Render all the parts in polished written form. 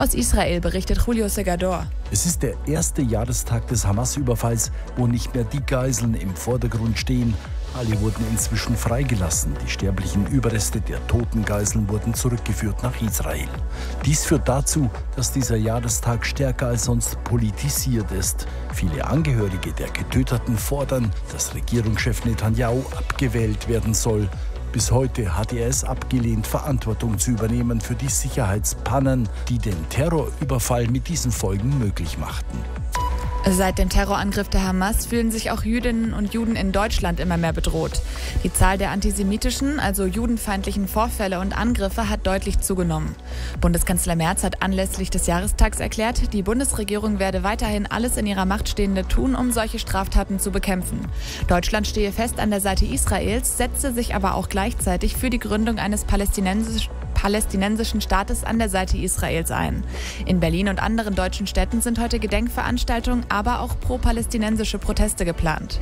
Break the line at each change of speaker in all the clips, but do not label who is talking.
Aus Israel berichtet Julio Segador.
Es ist der erste Jahrestag des Hamas-Überfalls, wo nicht mehr die Geiseln im Vordergrund stehen. Alle wurden inzwischen freigelassen. Die sterblichen Überreste der toten Geiseln wurden zurückgeführt nach Israel. Dies führt dazu, dass dieser Jahrestag stärker als sonst politisiert ist. Viele Angehörige der Getöteten fordern, dass Regierungschef Netanyahu abgewählt werden soll. Bis heute hat er es abgelehnt, Verantwortung zu übernehmen für die Sicherheitspannen, die den Terrorüberfall mit diesen Folgen möglich machten.
Seit dem Terrorangriff der Hamas fühlen sich auch Jüdinnen und Juden in Deutschland immer mehr bedroht. Die Zahl der antisemitischen, also judenfeindlichen Vorfälle und Angriffe hat deutlich zugenommen. Bundeskanzler Merz hat anlässlich des Jahrestags erklärt, die Bundesregierung werde weiterhin alles in ihrer Macht Stehende tun, um solche Straftaten zu bekämpfen. Deutschland stehe fest an der Seite Israels, setze sich aber auch gleichzeitig für die Gründung eines palästinensischen Staates an der Seite Israels ein. In Berlin und anderen deutschen Städten sind heute Gedenkveranstaltungen, aber auch pro-palästinensische Proteste geplant.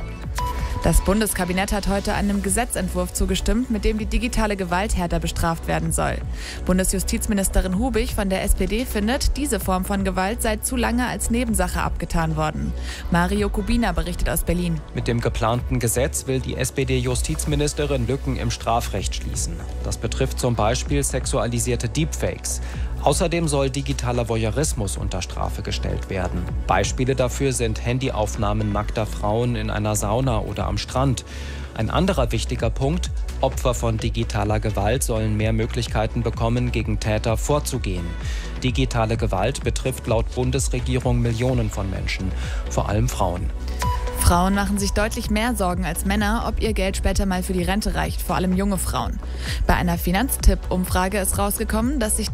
Das Bundeskabinett hat heute einem Gesetzentwurf zugestimmt, mit dem die digitale Gewalt härter bestraft werden soll. Bundesjustizministerin Hubig von der SPD findet, diese Form von Gewalt sei zu lange als Nebensache abgetan worden. Mario Kubina berichtet aus Berlin.
Mit dem geplanten Gesetz will die SPD-Justizministerin Lücken im Strafrecht schließen. Das betrifft zum Beispiel sexualisierte Deepfakes. Außerdem soll digitaler Voyeurismus unter Strafe gestellt werden. Beispiele dafür sind Handyaufnahmen nackter Frauen in einer Sauna oder am Strand. Ein anderer wichtiger Punkt: Opfer von digitaler Gewalt sollen mehr Möglichkeiten bekommen, gegen Täter vorzugehen. Digitale Gewalt betrifft laut Bundesregierung Millionen von Menschen, vor allem Frauen.
Frauen machen sich deutlich mehr Sorgen als Männer, ob ihr Geld später mal für die Rente reicht, vor allem junge Frauen. Bei einer Finanztipp-Umfrage ist rausgekommen, dass sich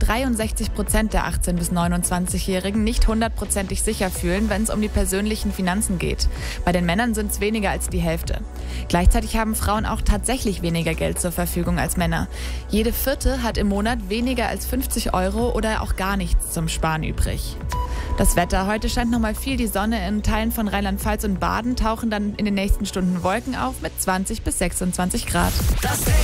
63% der 18- bis 29-Jährigen nicht hundertprozentig sicher fühlen, wenn es um die persönlichen Finanzen geht. Bei den Männern sind es weniger als die Hälfte. Gleichzeitig haben Frauen auch tatsächlich weniger Geld zur Verfügung als Männer. Jede Vierte hat im Monat weniger als 50 € oder auch gar nichts zum Sparen übrig. Das Wetter: Heute scheint nochmal viel die Sonne. In Teilen von Rheinland-Pfalz und Baden tauchen dann in den nächsten Stunden Wolken auf mit 20 bis 26 Grad.
Das Ding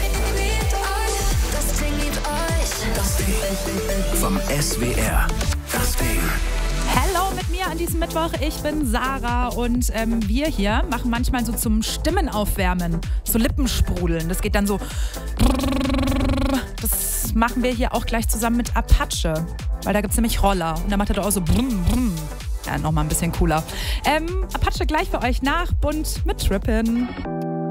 vom SWR. Das Ding.
Hallo mit mir an diesem Mittwoch. Ich bin Sarah und wir hier machen manchmal so zum Stimmenaufwärmen, so Lippensprudeln. Das geht dann so. Das machen wir hier auch gleich zusammen mit Apache, weil da gibt es nämlich Roller und da macht er doch auch so brumm, brumm. Ja, nochmal ein bisschen cooler. Apache gleich für euch nach, bunt mit Trippin'.